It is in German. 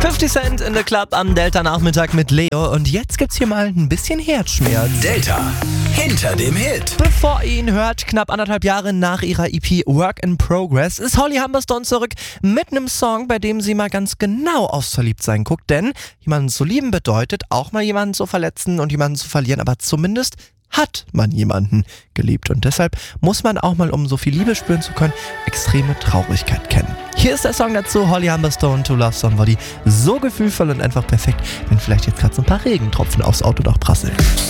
50 Cent in the Club am Delta-Nachmittag mit Leo. Und jetzt gibt's hier mal ein bisschen Herzschmerz. Delta, hinter dem Hit. Bevor ihr ihn hört, knapp 1,5 Jahre nach ihrer EP Work in Progress, ist Holly Humberstone zurück mit einem Song, bei dem sie mal ganz genau aufs Verliebtsein guckt. Denn jemanden zu lieben bedeutet, auch mal jemanden zu verletzen und jemanden zu verlieren, aber zumindest hat man jemanden geliebt. Und deshalb muss man auch mal, um so viel Liebe spüren zu können, extreme Traurigkeit kennen. Hier ist der Song dazu, Holly Humberstone, To Love Somebody. So gefühlvoll und einfach perfekt, wenn vielleicht jetzt gerade so ein paar Regentropfen aufs Autodach prasseln.